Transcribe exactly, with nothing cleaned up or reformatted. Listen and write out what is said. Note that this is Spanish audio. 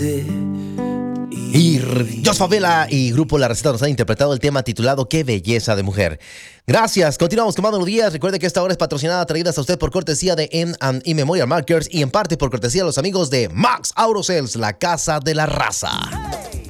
Y Jos Favela y Grupo La Receta nos han interpretado el tema titulado Qué belleza de mujer. Gracias, continuamos con más melodías. Recuerde que esta hora es patrocinada, traída hasta usted por cortesía de M and E Memorial Markers y en parte por cortesía de los amigos de Max Auto Sales, la casa de la raza.